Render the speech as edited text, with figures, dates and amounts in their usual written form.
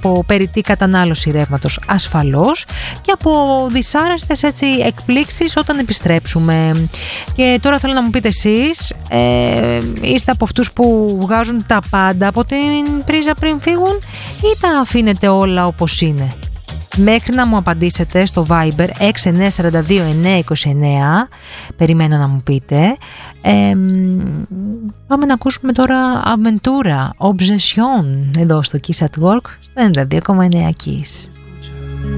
από περιττή κατανάλωση ρεύματος ασφαλώς και από δυσάρεστες έτσι εκπλήξεις όταν επιστρέψουμε. Και τώρα θέλω να μου πείτε εσείς, είστε από αυτούς που βγάζουν τα πάντα από την πρίζα πριν φύγουν ή τα αφήνετε όλα όπως είναι? Μέχρι να μου απαντήσετε στο Viber 6942-929, περιμένω να μου πείτε. Πάμε να ακούσουμε τώρα Aventura, Obsession, εδώ στο Kiss at Work, στο 92,9 Kiss.